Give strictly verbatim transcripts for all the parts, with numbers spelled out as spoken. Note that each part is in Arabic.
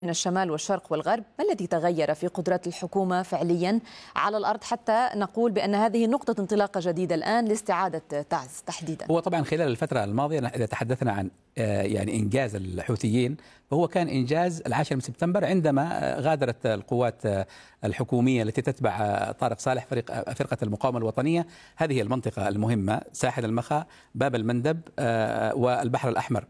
من الشمال والشرق والغرب، ما الذي تغير في قدرات الحكومة فعليا على الأرض حتى نقول بأن هذه نقطة انطلاقة جديدة الآن لاستعادة تعز تحديدا؟ هو طبعا خلال الفترة الماضية إذا تحدثنا عن يعني إنجاز الحوثيين فهو كان إنجاز العاشر من سبتمبر عندما غادرت القوات الحكومية التي تتبع طارق صالح فريق فرقة المقاومة الوطنية هذه المنطقة المهمة، ساحل المخا، باب المندب والبحر الأحمر.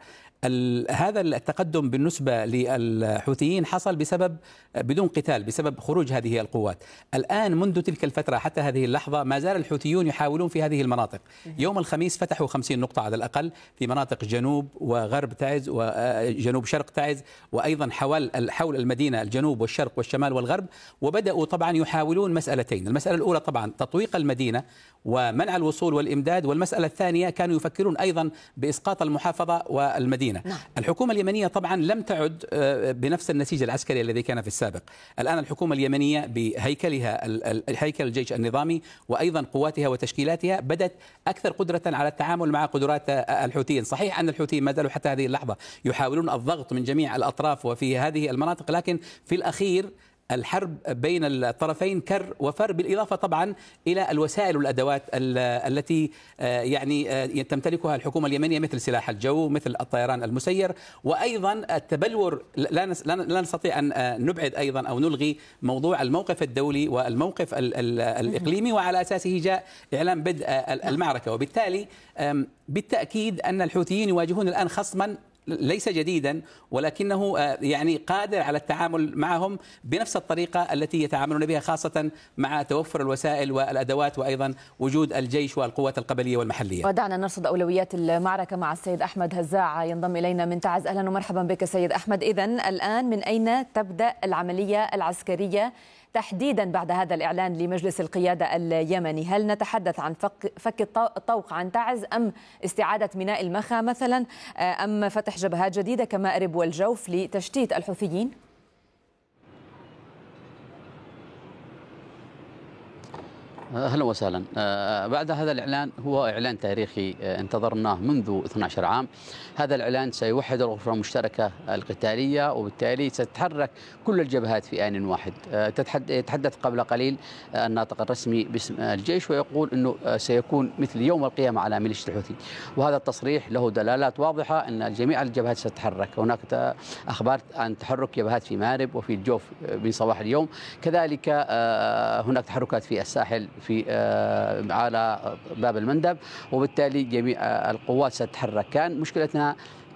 هذا التقدم بالنسبة للحوثيين حصل بسبب بدون قتال، بسبب خروج هذه القوات. الآن منذ تلك الفترة حتى هذه اللحظة ما زال الحوثيون يحاولون في هذه المناطق. يوم الخميس فتحوا خمسين نقطة على الأقل في مناطق جنوب وغرب تعز وجنوب شرق تعز، وأيضا حول حول المدينة الجنوب والشرق والشمال والغرب. وبدأوا طبعا يحاولون مسألتين، المسألة الأولى طبعا تطويق المدينة ومنع الوصول والإمداد، والمسألة الثانية كانوا يفكرون أيضا بإسقاط المحافظة والمدينة. نعم. الحكومة اليمنية طبعا لم تعد بنفس النسيج العسكري الذي كان في السابق. الآن الحكومة اليمنية بهيكلها هيكل الجيش النظامي وأيضا قواتها وتشكيلاتها بدت أكثر قدرة على التعامل مع قدرات الحوثيين. صحيح أن الحوثيين ما زالوا حتى هذه اللحظة يحاولون الضغط من جميع الأطراف وفي هذه المناطق، لكن في الأخير الحرب بين الطرفين كر وفر، بالإضافة طبعا إلى الوسائل والأدوات التي يعني تمتلكها الحكومة اليمنية مثل سلاح الجو، مثل الطيران المسير، وأيضا التبلور. لا نستطيع أن نبعد أيضا أو نلغي موضوع الموقف الدولي والموقف الإقليمي، وعلى أساسه جاء إعلان بدء المعركة. وبالتالي بالتأكيد أن الحوثيين يواجهون الآن خصما ليس جديدا، ولكنه يعني قادر على التعامل معهم بنفس الطريقة التي يتعاملون بها، خاصة مع توفر الوسائل والأدوات وأيضا وجود الجيش والقوات القبلية والمحلية. ودعنا نرصد أولويات المعركة مع السيد أحمد هزاع ينضم إلينا من تعز. أهلا ومرحبا بك سيد أحمد. إذن الآن من أين تبدأ العملية العسكرية تحديدا بعد هذا الإعلان لمجلس القيادة اليمني؟ هل نتحدث عن فك, فك الطوق عن تعز، أم استعادة ميناء المخا مثلا، أم فتح جبهات جديدة كمأرب والجوف لتشتيت الحوثيين؟ أهلا وسهلا. بعد هذا الإعلان، هو إعلان تاريخي انتظرناه منذ اثني عشر عام. هذا الإعلان سيوحد الغرفة المشتركة القتالية، وبالتالي ستتحرك كل الجبهات في آن واحد. يتحدث قبل قليل الناطق الرسمي باسم الجيش ويقول أنه سيكون مثل يوم القيامة على ميليشيا الحوثي، وهذا التصريح له دلالات واضحة أن جميع الجبهات ستتحرك. هناك أخبار عن تحرك جبهات في مأرب وفي الجوف من صباح اليوم، كذلك هناك تحركات في الساحل في على باب المندب، وبالتالي جميع القوات ستتحرك. كان مشكلتنا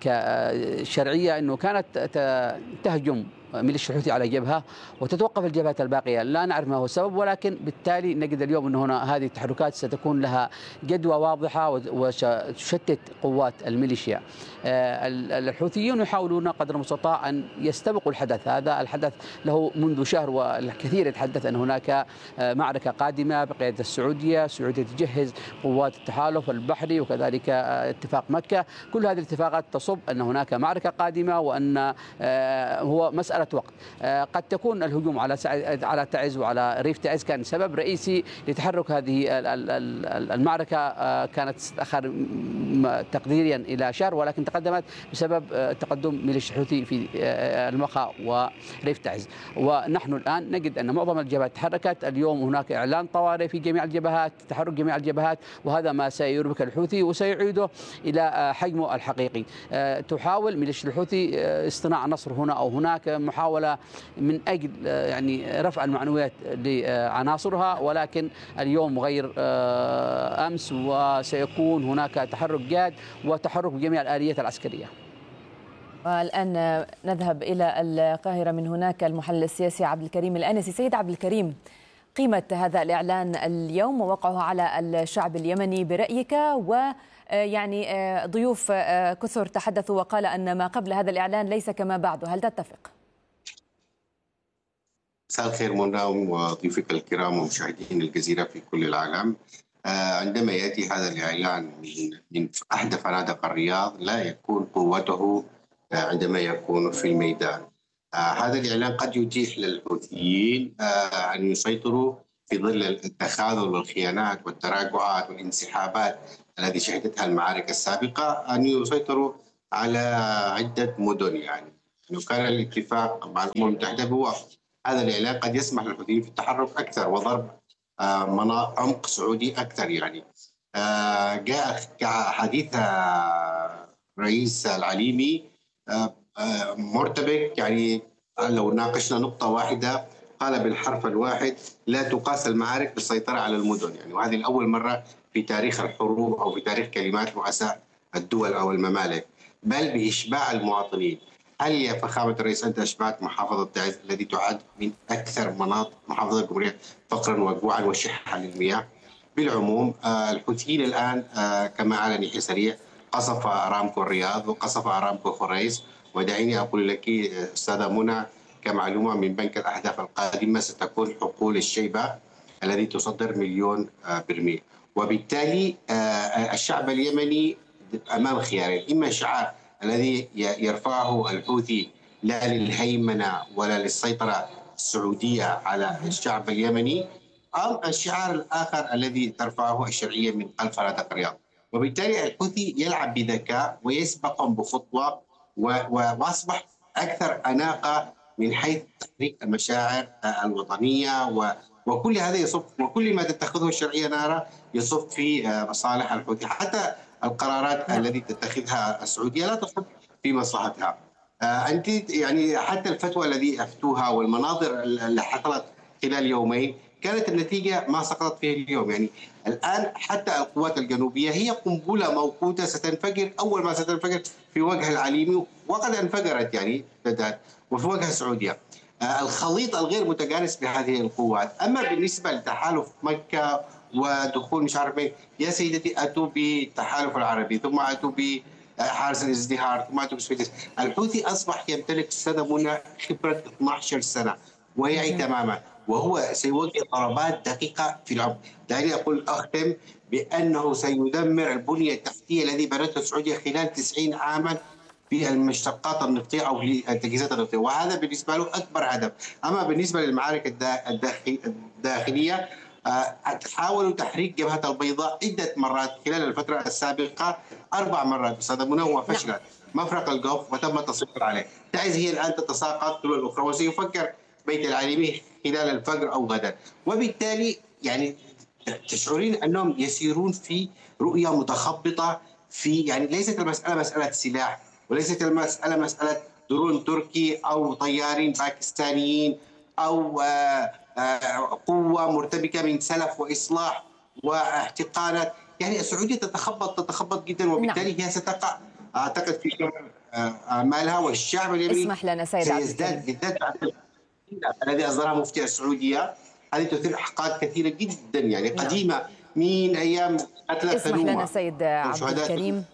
كشرعية أنه كانت تهجم ميليشيا الحوثي على جبهة وتتوقف الجبهات الباقية، لا نعرف ما هو السبب، ولكن بالتالي نجد اليوم أن هنا هذه التحركات ستكون لها جدوى واضحة وتشتت قوات الميليشيا. الحوثيون يحاولون قدر المستطاع أن يستبقوا الحدث. هذا الحدث له منذ شهر، والكثير يتحدث أن هناك معركة قادمة بقيادة السعودية. السعودية تجهز قوات التحالف البحري وكذلك اتفاق مكة. كل هذه الاتفاقات تصب أن هناك معركة قادمة، وأن هو مسألة وقت. قد تكون الهجوم على على تعز وعلى ريف تعز كان سبب رئيسي لتحرك هذه المعركة، كانت تتأخر تقديريا إلى شهر، ولكن تقدمت بسبب تقدم ميليشيا الحوثي في المخا وريف تعز. ونحن الآن نجد أن معظم الجبهات تحركت. اليوم هناك إعلان طوارئ في جميع الجبهات، تحرك جميع الجبهات، وهذا ما سيربك الحوثي وسيعيده إلى حجمه الحقيقي. تحاول ميليشيا الحوثي اصطناع نصر هنا أو هناك، محاولة من أجل يعني رفع المعنويات لعناصرها، ولكن اليوم غير أمس، وسيكون هناك تحرك جاد وتحرك بجميع الآليات العسكرية. والآن نذهب إلى القاهرة، من هناك المحلل السياسي عبد الكريم الآنسي. سيد عبد الكريم، قيمة هذا الإعلان اليوم ووقعه على الشعب اليمني برأيك؟ ويعني ضيوف كثر تحدثوا وقال أن ما قبل هذا الإعلان ليس كما بعده، هل تتفق؟ مساء الخير منى وضيوفك الكرام ومشاهدين الجزيرة في كل العالم. عندما يأتي هذا الإعلان من أحد فنادق الرياض لا يكون قوته عندما يكون في الميدان. هذا الإعلان قد يتيح للحوثيين أن يسيطروا في ظل التخاذل والخيانات والتراجعات والانسحابات التي شهدتها المعارك السابقة، أن يسيطروا على عدة مدن يعني. انه كان الاتفاق مع الامم المتحده بوقف هذا الاعلان قد يسمح للحوثيين في التحرك اكثر وضرب مناطق عمق سعودي اكثر. يعني جاء حديث رئيس العليمي مرتبك، يعني لو ناقشنا نقطه واحده قال بالحرف الواحد: لا تقاس المعارك بالسيطره على المدن. يعني وهذه الاول مره في تاريخ الحروب او في تاريخ كلمات رؤساء الدول او الممالك، بل باشباع المواطنين. هل يا فخامه الرئيس انت اشبعت محافظه تعز التي تعد من اكثر مناطق محافظه الجمهوريه فقرا وجوعا وشحا للمياه؟ بالعموم الحوثيين الان كما اعلن يحيى سريع قصف ارامكو الرياض وقصف ارامكو خريص. ودعيني اقول لك استاذه منى كمعلومه من بنك الاهداف القادمه ستكون حقول الشيبه الذي تصدر مليون برميل. وبالتالي الشعب اليمني امام خيارين: اما شعار الذي يرفعه الحوثي لا للهيمنه ولا للسيطره السعوديه على الشعب اليمني، أو الشعار الآخر الذي ترفعه الشرعية من قلب فنادق الرياض. وبالتالي الحوثي يلعب بذكاء ويسبقهم بخطوة، وأصبح أكثر أناقة من حيث تحريك المشاعر الوطنية، وكل هذا يصب، وكل ما تتخذه الشرعية نارا يصب في مصالح الحوثي. حتى القرارات التي تتخذها السعودية لا تصب في مصلحتها. أنت يعني حتى الفتوى الذي أفتوها والمناظر اللي حصلت خلال يومين كانت النتيجة ما سقطت فيه اليوم. يعني الآن حتى القوات الجنوبية هي قنبلة موقوتة ستنفجر أول ما ستنفجر في وجه العليمي، وقد انفجرت يعني وفي وجه السعودية. آه الخليط الغير متجانس بهذه القوات. أما بالنسبة لتحالف مكة ودخول مش عارف ايه، يا سيدتي أتوا بالتحالف العربي، ثم أتوا بحارس الازدهار، ثم أتوا بسويدس. الحوثي أصبح يمتلك سنة منى خبرة اثنتي عشرة سنة ويعي تماما، وهو سيوجه ضربات دقيقة في العمق. دعني أقول أختم بأنه سيدمر البنية التحتية الذي بنته السعودية خلال تسعين عاما في المشتقات النفطية أو في التجهيزات النفطية، وهذا بالنسبة له أكبر هدف. أما بالنسبة للمعارك الداخلية، حاولوا تحريك جبهة البيضاء عدة مرات خلال الفترة السابقة، أربع مرات أستاذ منى، وفشلت. مفرق الجوف وتم التسيطر عليه. تعز هي الآن تتساقط تلو الأخرى، وسيفكر بيت العليمي خلال الفجر أو غدا. وبالتالي يعني تشعرين أنهم يسيرون في رؤية متخبطة، في يعني ليست المسألة مسألة سلاح، وليست المسألة مسألة درون تركي أو طيارين باكستانيين أو قوة مرتبكة من سلف وإصلاح واحتقانات. يعني السعودية تتخبط تتخبط جدا، وبالتالي هي ستقع أعتقد في أعمالها، والشعب اليمني اسمح لنا سيد سيزداد بالذات الذي أصدرها مفتي السعودية. هذه تثير أحقاد كثيرة جدا، يعني قديمة من أيام قتل اسمح لنا سيد عبد الكريم.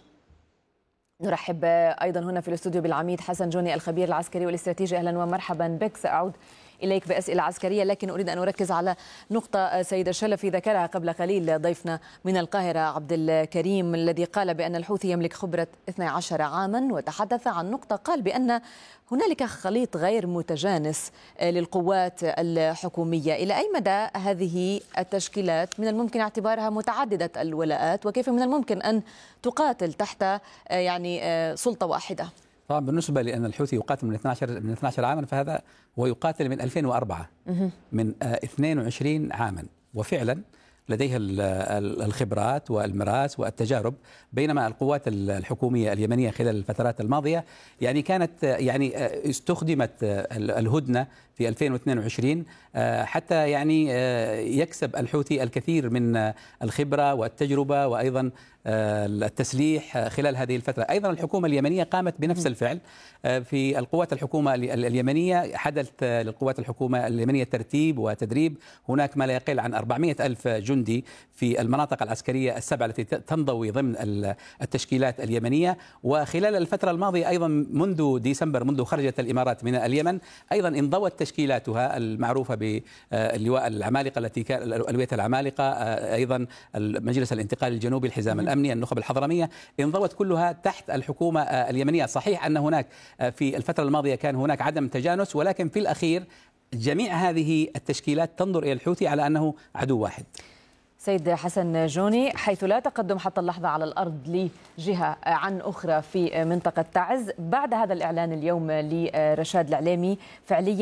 نرحب أيضا هنا في الاستوديو بالعميد حسن جوني الخبير العسكري والاستراتيجي. أهلا ومرحبا بك. سأعود إليك بأسئلة عسكرية، لكن أريد أن أركز على نقطة سيد الشلفي ذكرها قبل قليل ضيفنا من القاهرة عبد الكريم، الذي قال بأن الحوثي يملك خبرة اثني عشر عاما، وتحدث عن نقطة قال بأن هنالك خليط غير متجانس للقوات الحكومية. إلى أي مدى هذه التشكيلات من الممكن اعتبارها متعددة الولاءات، وكيف من الممكن أن تقاتل تحت يعني سلطة واحدة؟ طبعا بالنسبة لأن الحوثي يقاتل من اثني عشر من اثني عشر عاما، فهذا هو يقاتل من ألفين وأربعة، من اثنين وعشرين عاما، وفعلا لديها الخبرات والمراس والتجارب. بينما القوات الحكومية اليمنية خلال الفترات الماضية يعني كانت يعني استخدمت الهدنة في ألفين واثنين وعشرين حتى يعني يكسب الحوثي الكثير من الخبرة والتجربة وأيضا التسليح خلال هذه الفترة. أيضا الحكومة اليمنية قامت بنفس الفعل. في القوات الحكومة اليمنية حدث للقوات الحكومة اليمنية ترتيب وتدريب. هناك ما لا يقل عن أربعمائة ألف جندي في المناطق العسكرية السبعة التي تنضوي ضمن التشكيلات اليمنية. وخلال الفترة الماضية أيضا منذ ديسمبر، منذ خرجت الإمارات من اليمن، أيضا انضوت تشكيلاتها المعروفة باللواء العمالقة التي كان ألوية العمالقة، أيضا المجلس الانتقالي الجنوبي، الحزام الأمني، النخب الحضرمية، انضوت كلها تحت الحكومة اليمنية. صحيح أن هناك في الفترة الماضية كان هناك عدم تجانس، ولكن في الأخير جميع هذه التشكيلات تنظر إلى الحوثي على أنه عدو واحد. سيد حسن جوني، حيث لا تقدم حتى اللحظة على الأرض لجهة عن أخرى في منطقة تعز بعد هذا الإعلان اليوم لرشاد العليمي فعليا